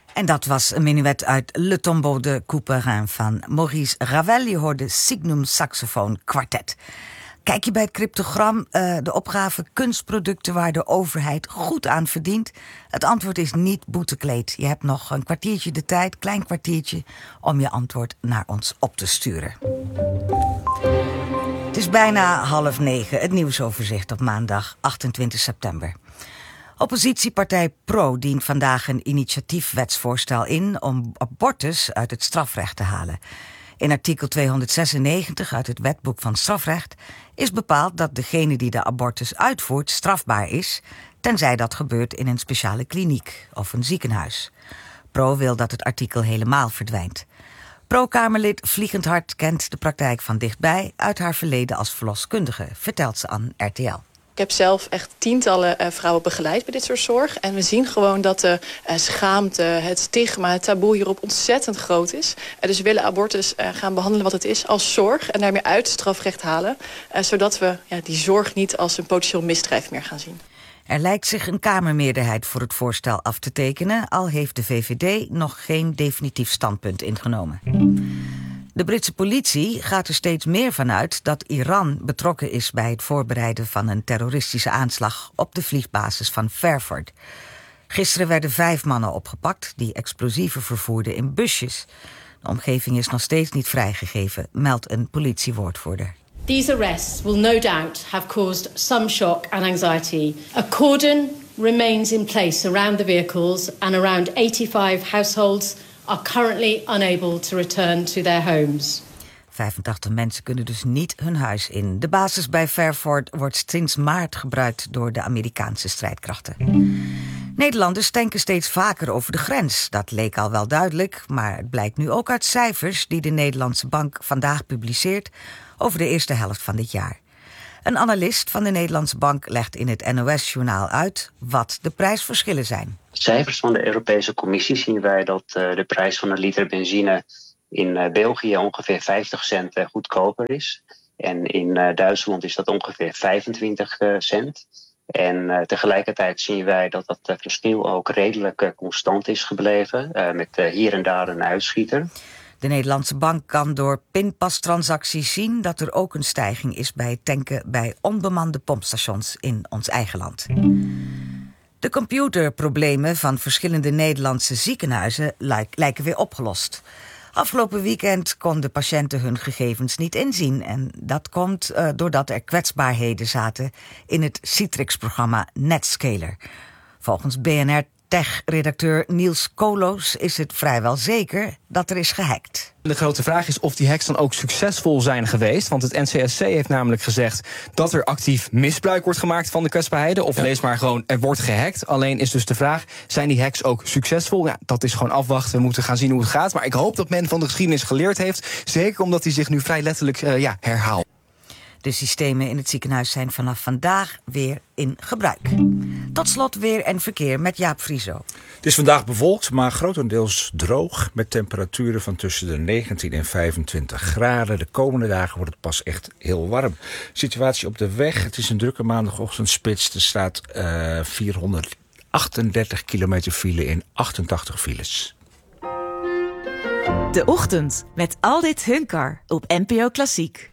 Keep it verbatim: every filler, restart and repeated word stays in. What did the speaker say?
En dat was een menuet uit Le Tombeau de Couperin van Maurice Ravel. Je hoorde Signum Saxofoon Quartet. Kijk je bij het cryptogram uh, de opgave kunstproducten waar de overheid goed aan verdient? Het antwoord is niet boetekleed. Je hebt nog een kwartiertje de tijd, klein kwartiertje, om je antwoord naar ons op te sturen. Het is bijna half negen, het nieuwsoverzicht op maandag achtentwintig september. Oppositiepartij Pro dient vandaag een initiatiefwetsvoorstel in om abortus uit het strafrecht te halen. In artikel tweehonderdzesennegentig uit het wetboek van strafrecht is bepaald dat degene die de abortus uitvoert strafbaar is, tenzij dat gebeurt in een speciale kliniek of een ziekenhuis. Pro wil dat het artikel helemaal verdwijnt. Pro-Kamerlid Vliegend Hart kent de praktijk van dichtbij uit haar verleden als verloskundige, vertelt ze aan R T L. Ik heb zelf echt tientallen uh, vrouwen begeleid bij dit soort zorg. En we zien gewoon dat de uh, schaamte, het stigma, het taboe hierop ontzettend groot is. Uh, dus we willen abortus uh, gaan behandelen wat het is als zorg. En daarmee uit het strafrecht halen. Uh, zodat we ja, die zorg niet als een potentieel misdrijf meer gaan zien. Er lijkt zich een Kamermeerderheid voor het voorstel af te tekenen, al heeft de V V D nog geen definitief standpunt ingenomen. De Britse politie gaat er steeds meer van uit dat Iran betrokken is bij het voorbereiden van een terroristische aanslag op de vliegbasis van Fairford. Gisteren werden vijf mannen opgepakt die explosieven vervoerden in busjes. De omgeving is nog steeds niet vrijgegeven, meldt een politiewoordvoerder. These arrests will no doubt have caused some shock and anxiety. A cordon remains in place around the vehicles and around eighty-five households are currently unable to return to their homes. vijfentachtig mensen kunnen dus niet hun huis in. De basis bij Fairford wordt sinds maart gebruikt door de Amerikaanse strijdkrachten. Nederlanders tanken steeds vaker over de grens. Dat leek al wel duidelijk, maar het blijkt nu ook uit cijfers die de Nederlandse Bank vandaag publiceert over de eerste helft van dit jaar. Een analist van de Nederlandse Bank legt in het N O S-journaal uit wat de prijsverschillen zijn. Cijfers van de Europese Commissie zien wij dat uh, de prijs van een liter benzine in uh, België ongeveer vijftig cent uh, goedkoper is. En in uh, Duitsland is dat ongeveer vijfentwintig cent. En uh, tegelijkertijd zien wij dat dat uh, verschil ook redelijk uh, constant is gebleven, uh, met uh, hier en daar een uitschieter. De Nederlandse Bank kan door pinpastransacties zien dat er ook een stijging is bij het tanken bij onbemande pompstations in ons eigen land. De computerproblemen van verschillende Nederlandse ziekenhuizen lijken weer opgelost. Afgelopen weekend konden patiënten hun gegevens niet inzien. En dat komt uh, doordat er kwetsbaarheden zaten in het Citrix-programma Netscaler. Volgens B N R Tech-redacteur Niels Koloos is het vrijwel zeker dat er is gehackt. De grote vraag is of die hacks dan ook succesvol zijn geweest. Want het N C S C heeft namelijk gezegd dat er actief misbruik wordt gemaakt van de kwetsbaarheden. Of ja. lees maar gewoon, er wordt gehackt. Alleen is dus de vraag, zijn die hacks ook succesvol? Ja, dat is gewoon afwachten. We moeten gaan zien hoe het gaat. Maar ik hoop dat men van de geschiedenis geleerd heeft. Zeker omdat die zich nu vrij letterlijk uh, ja, herhaalt. De systemen in het ziekenhuis zijn vanaf vandaag weer in gebruik. Tot slot weer en verkeer met Jaap Frieso. Het is vandaag bewolkt, maar grotendeels droog, met temperaturen van tussen de negentien en vijfentwintig graden. De komende dagen wordt het pas echt heel warm. Situatie op de weg, het is een drukke maandagochtendspits. Er staat uh, vierhonderdachtendertig kilometer file in achtentachtig files. De Ochtend met Aldit Hunkar op N P O Klassiek.